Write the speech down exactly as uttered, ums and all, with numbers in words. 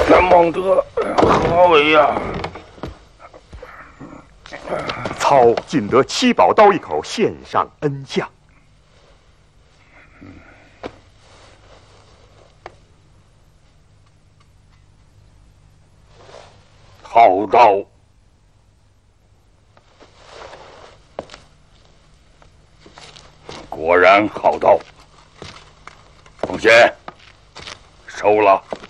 孟德何为呀？ 操尽得七宝刀一口，献上恩相。 好刀，果然好刀。凤仙，收了。